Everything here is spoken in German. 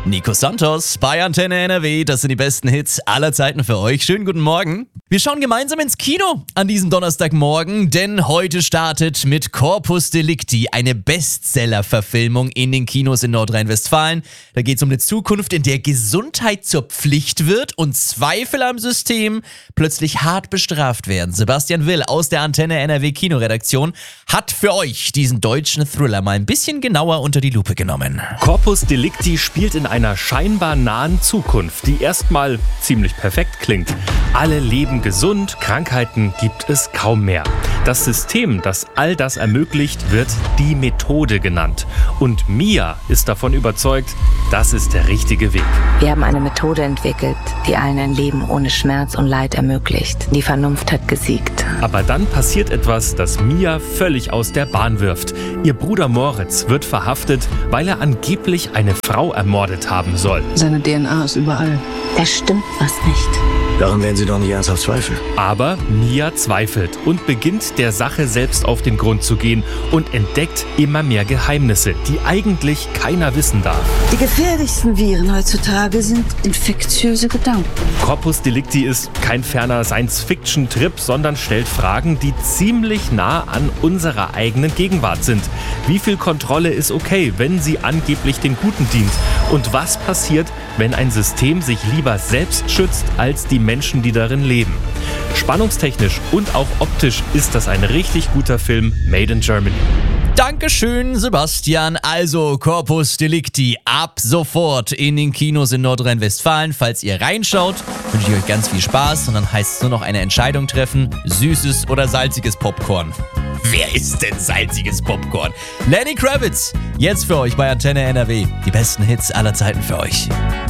Nico Santos bei Antenne NRW, das sind die besten Hits aller Zeiten für euch. Schönen guten Morgen. Wir schauen gemeinsam ins Kino an diesem Donnerstagmorgen, denn heute startet mit Corpus Delicti eine Bestseller-Verfilmung in den Kinos in Nordrhein-Westfalen. Da geht es um eine Zukunft, in der Gesundheit zur Pflicht wird und Zweifel am System plötzlich hart bestraft werden. Sebastian Will aus der Antenne NRW Kinoredaktion hat für euch diesen deutschen Thriller mal ein bisschen genauer unter die Lupe genommen. Corpus Delicti spielt in einer scheinbar nahen Zukunft, die erstmal ziemlich perfekt klingt. Alle leben gesund, Krankheiten gibt es kaum mehr. Das System, das all das ermöglicht, wird die Methode genannt. Und Mia ist davon überzeugt, das ist der richtige Weg. Wir haben eine Methode entwickelt, die allen ein Leben ohne Schmerz und Leid ermöglicht. Die Vernunft hat gesiegt. Aber dann passiert etwas, das Mia völlig aus der Bahn wirft. Ihr Bruder Moritz wird verhaftet, weil er angeblich eine Frau ermordet haben soll. Seine DNA ist überall. Da stimmt was nicht. Daran werden Sie doch nicht ernsthaft zweifeln. Aber Mia zweifelt und beginnt der Sache selbst auf den Grund zu gehen und entdeckt immer mehr Geheimnisse, die eigentlich keiner wissen darf. Die gefährlichsten Viren heutzutage sind infektiöse Gedanken. Corpus Delicti ist kein ferner Science-Fiction-Trip, sondern stellt Fragen, die ziemlich nah an unserer eigenen Gegenwart sind. Wie viel Kontrolle ist okay, wenn sie angeblich den Guten dient? Und was passiert, wenn ein System sich lieber selbst schützt, als die Menschen, die darin leben? Spannungstechnisch und auch optisch ist das ein richtig guter Film made in Germany. Dankeschön, Sebastian. Also Corpus Delicti ab sofort in den Kinos in Nordrhein-Westfalen. Falls ihr reinschaut, wünsche ich euch ganz viel Spaß und dann heißt es nur noch eine Entscheidung treffen: süßes oder salziges Popcorn. Wer ist denn salziges Popcorn? Lenny Kravitz, jetzt für euch bei Antenne NRW. Die besten Hits aller Zeiten für euch.